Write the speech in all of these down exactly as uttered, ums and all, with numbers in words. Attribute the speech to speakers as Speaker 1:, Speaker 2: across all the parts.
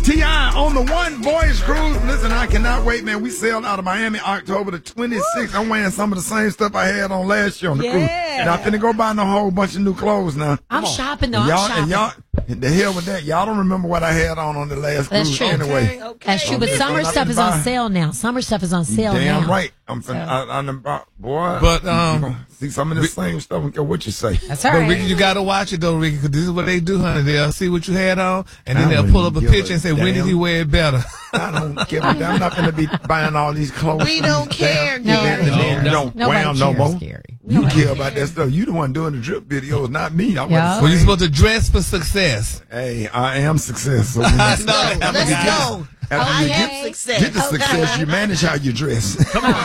Speaker 1: T I on the One Voyage Cruise. Listen, I cannot wait, man. We sailed out of Miami October the twenty-sixth. I'm wearing some of the same stuff I had on last year on the
Speaker 2: Yeah.
Speaker 1: cruise. And I'm finna go buy a whole bunch of new clothes now.
Speaker 2: I'm shopping, though.
Speaker 1: And y'all,
Speaker 2: I'm shopping.
Speaker 1: and y'all, and the hell with that. Y'all don't remember what I had on on the last
Speaker 2: That's
Speaker 1: cruise
Speaker 2: true.
Speaker 1: anyway.
Speaker 2: Okay. That's true, but
Speaker 1: Okay.
Speaker 2: summer
Speaker 1: So
Speaker 2: stuff
Speaker 1: nothing
Speaker 2: is
Speaker 1: to
Speaker 2: on
Speaker 1: buy.
Speaker 2: sale now. Summer stuff is on sale
Speaker 1: Damn
Speaker 2: now.
Speaker 1: right. I'm finna,
Speaker 2: So-
Speaker 1: I, I, done bought- boy.
Speaker 3: But,
Speaker 1: you
Speaker 3: um,
Speaker 1: gonna see some of the same stuff. I don't care what you say.
Speaker 2: That's all
Speaker 3: But
Speaker 2: right.
Speaker 3: Ricky, you gotta watch it though, Ricky, because this is what they do, honey. They'll see what you had on, and then
Speaker 1: I
Speaker 3: they'll
Speaker 1: wouldn't
Speaker 3: pull up a
Speaker 1: give
Speaker 3: picture
Speaker 1: a
Speaker 3: and say, "When did
Speaker 1: damn.
Speaker 3: he wear it better?"
Speaker 1: I don't care. I'm not going to be buying all these clothes.
Speaker 4: We don't care,
Speaker 1: Damn,
Speaker 4: Gary.
Speaker 1: events and then
Speaker 5: No,
Speaker 1: don't
Speaker 2: Nobody
Speaker 1: wear them no
Speaker 2: cares,
Speaker 1: more.
Speaker 2: Gary.
Speaker 1: You care about that stuff. You the one doing the drip videos, not me. I
Speaker 2: Yeah.
Speaker 1: wasn't
Speaker 3: Well, you're
Speaker 1: saying,
Speaker 3: supposed to dress for success.
Speaker 1: hey, I am success. So when you-
Speaker 4: Let's go.
Speaker 1: after
Speaker 4: I
Speaker 1: you
Speaker 4: am
Speaker 1: get,
Speaker 4: success.
Speaker 1: get the success, you manage how you dress.
Speaker 4: Come on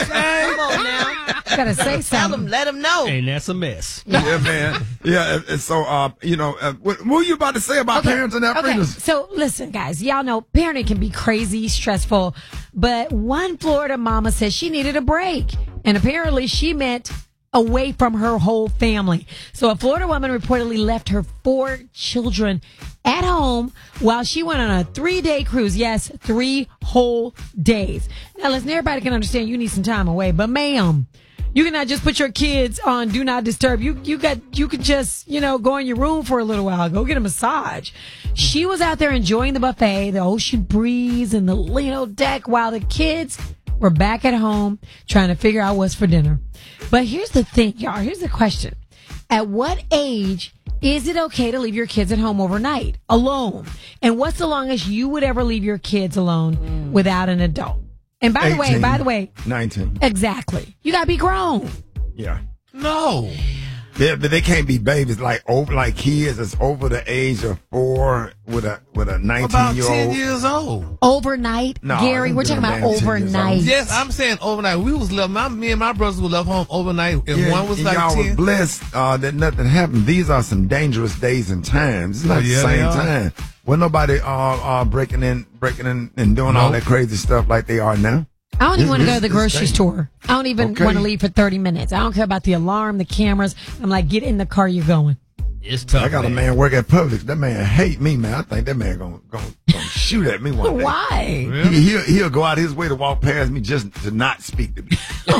Speaker 4: now.
Speaker 2: I gotta say
Speaker 4: Tell them,
Speaker 2: something.
Speaker 4: let them know.
Speaker 5: And that's a mess.
Speaker 1: yeah, man. Yeah, and- and so, uh, you know, uh, what, what were you about to say about parents and their
Speaker 2: Okay,
Speaker 1: freedoms?
Speaker 2: so listen, guys, y'all know parenting can be crazy, stressful, but one Florida mama said she needed a break, and apparently she meant away from her whole family. So a Florida woman reportedly left her four children at home while she went on a three-day cruise. Yes, three whole days. Now, listen, everybody can understand you need some time away, but ma'am, you cannot just put your kids on do not disturb. You you got you could just, you know, go in your room for a little while, go get a massage. She was out there enjoying the buffet, the ocean breeze, and the Lino deck while the kids were back at home trying to figure out what's for dinner. But here's the thing, y'all. Here's the question. At what age is it okay to leave your kids at home overnight alone? And what's the longest you would ever leave your kids alone without an adult? And by the way,
Speaker 1: eighteen.
Speaker 2: by the way,
Speaker 1: nineteen.
Speaker 2: exactly. You gotta be grown.
Speaker 1: Yeah.
Speaker 3: No.
Speaker 1: They, they can't be babies like over like kids that's over the age of four with a with a nineteen
Speaker 3: About
Speaker 1: year
Speaker 3: ten
Speaker 1: old.
Speaker 3: years old.
Speaker 2: Overnight,
Speaker 1: No,
Speaker 2: Gary.
Speaker 1: them
Speaker 2: We're talking
Speaker 1: damn
Speaker 2: about
Speaker 1: ten years
Speaker 2: overnight.
Speaker 1: old.
Speaker 3: Yes, I'm saying overnight. We was left. My me and my brothers were left home overnight, and
Speaker 1: Yeah,
Speaker 3: one was
Speaker 1: and
Speaker 3: like
Speaker 1: y'all
Speaker 3: ten.
Speaker 1: was blessed uh, that nothing happened. These are some dangerous days and times. It's not
Speaker 3: Oh, yeah,
Speaker 1: the
Speaker 3: they
Speaker 1: same
Speaker 3: are.
Speaker 1: time. Well, nobody uh, uh, breaking in, breaking in, and doing all
Speaker 3: Nope.
Speaker 1: that crazy stuff like they are now.
Speaker 2: I don't even
Speaker 1: This-
Speaker 2: want to go to the
Speaker 1: this-
Speaker 2: grocery
Speaker 1: this thing.
Speaker 2: store. I don't even
Speaker 1: Okay.
Speaker 2: want to leave for thirty minutes. I don't care about the alarm, the cameras. I'm like, get in the car, you're going.
Speaker 5: It's tough.
Speaker 1: I got a man work at Publix. That man hate me, man. I think that man gonna gonna, gonna shoot at me one day.
Speaker 2: Why?
Speaker 1: He, he'll he'll go out his way to walk past me just to not speak to me.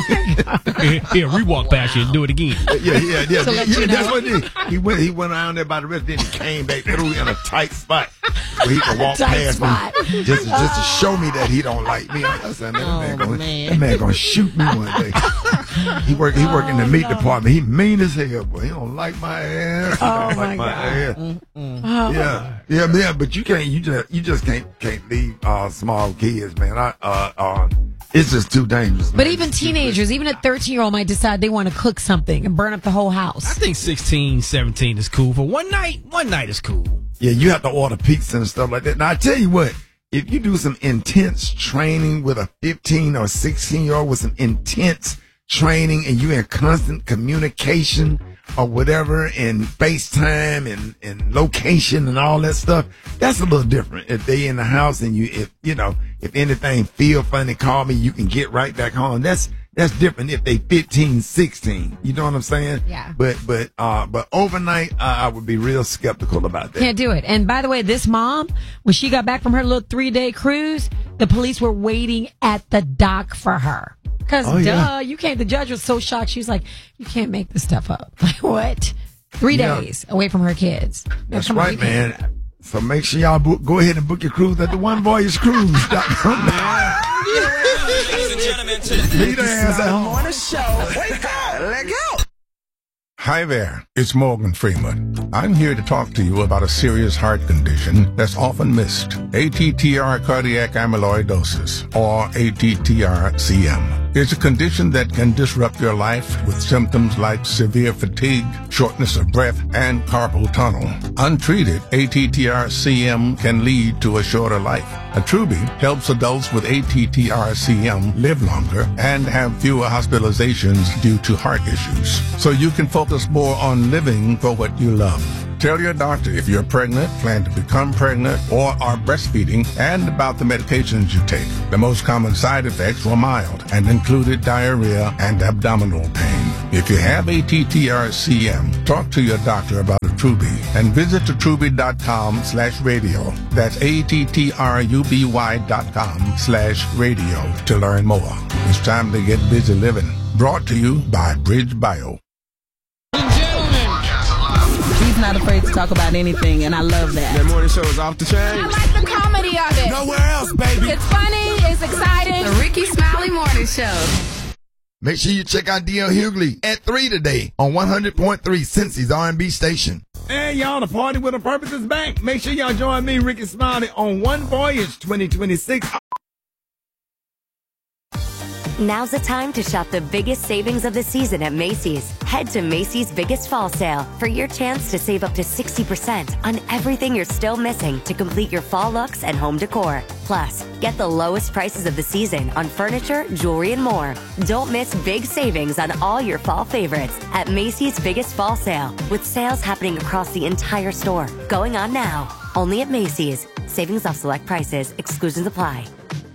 Speaker 5: Here, we walk past you and do it again.
Speaker 1: Yeah, yeah, yeah.
Speaker 2: To let
Speaker 1: yeah
Speaker 2: you
Speaker 1: that's
Speaker 2: know.
Speaker 1: what he did. He went he went around there by the river, then he came back through in a tight spot where he could walk
Speaker 2: Tight
Speaker 1: past
Speaker 2: spot.
Speaker 1: me just to, just to show me that he don't like me. I said, man, that, man
Speaker 4: Oh,
Speaker 1: gonna,
Speaker 4: man.
Speaker 1: that man gonna shoot me one day. He work he work in the meat department. He mean as hell, boy. He don't like my ass. He
Speaker 2: Oh,
Speaker 1: don't
Speaker 2: my
Speaker 1: like my
Speaker 2: God.
Speaker 1: ass.
Speaker 2: Oh.
Speaker 1: Yeah, yeah, yeah. But you can't. You just you just can't can't leave uh, small kids, man. I uh, uh, it's just too dangerous.
Speaker 2: But
Speaker 1: man.
Speaker 2: even
Speaker 1: It's too
Speaker 2: teenagers, even a thirteen year old might decide they want to cook something and burn up the whole
Speaker 5: I
Speaker 2: house.
Speaker 5: think sixteen, seventeen is cool. For one night, one night is cool.
Speaker 1: Yeah, you have to order pizza and stuff like that. Now I tell you what, if you do some intense training with a fifteen or sixteen year old with some intense training and you're in constant communication or whatever and FaceTime and, and location and all that stuff, that's a little different. If they in the house and you, if, you know, if anything feel funny, call me, you can get right back home. That's, that's different if they fifteen, sixteen. You know what I'm saying?
Speaker 2: Yeah.
Speaker 1: But, but, uh, but overnight, uh, I would be real skeptical about that.
Speaker 2: Can't do it. And by the way, this mom, when she got back from her little three day cruise, the police were waiting at the dock for her. Because,
Speaker 1: Oh,
Speaker 2: duh,
Speaker 1: yeah.
Speaker 2: you can't. The judge was so shocked. She was like, you can't make this stuff up. Like, what? Three
Speaker 1: Yeah.
Speaker 2: days away from her kids.
Speaker 1: That's
Speaker 2: Come on,
Speaker 1: right,
Speaker 2: you can't-
Speaker 1: man. So make sure y'all book, go ahead and book your cruise at the One Voyage Cruise dot com. Leave their ass at home.
Speaker 4: On the show. Wake up. Let go.
Speaker 6: Hi there, it's Morgan Freeman. I'm here to talk to you about a serious heart condition that's often missed. A T T R cardiac amyloidosis, or A T T R C M. It's a condition that can disrupt your life with symptoms like severe fatigue, shortness of breath, and carpal tunnel. Untreated, A T T R C M can lead to a shorter life. Attruby helps adults with A T T R C M live longer and have fewer hospitalizations due to heart issues. So you can focus more on living for what you love. Tell your doctor if you're pregnant, plan to become pregnant, or are breastfeeding, and about the medications you take. The most common side effects were mild and included diarrhea and abdominal pain. If you have A T T R C M, talk to your doctor about Attruby and visit attruby.com slash radio. That's A-T-T-R-U-B-Y dot com slash radio to learn more. It's time to get busy living. Brought to you by Bridge Bio.
Speaker 7: He's not afraid to talk about anything, and I love that.
Speaker 8: That morning show is off the chain.
Speaker 9: I like the comedy of it.
Speaker 1: Nowhere else, baby.
Speaker 9: It's funny. It's exciting.
Speaker 10: The Ricky Smiley Morning Show.
Speaker 1: Make sure you check out D L Hughley at three today on one hundred point three Cincy's R and B station.
Speaker 11: Hey, y'all, the party with a purpose is back. Make sure y'all join me, Ricky Smiley, on One Voyage twenty twenty-six.
Speaker 12: Now's the time to shop the biggest savings of the season at Macy's. Head to Macy's Biggest Fall Sale for your chance to save up to sixty percent on everything you're still missing to complete your fall looks and home decor. Plus, get the lowest prices of the season on furniture, jewelry, and more. Don't miss big savings on all your fall favorites at Macy's Biggest Fall Sale, with sales happening across the entire store. Going on now, only at Macy's. Savings off select prices. Exclusions apply.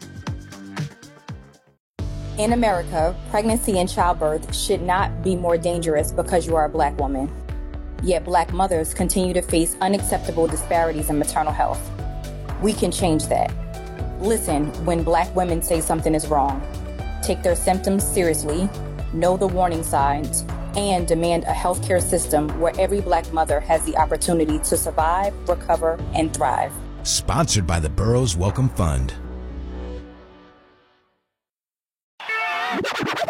Speaker 13: In America, pregnancy and childbirth should not be more dangerous because you are a black woman. Yet black mothers continue to face unacceptable disparities in maternal health. We can change that. Listen when black women say something is wrong. Take their symptoms seriously, know the warning signs, and demand a healthcare system where every black mother has the opportunity to survive, recover, and thrive.
Speaker 14: Sponsored by the Burroughs Welcome Fund.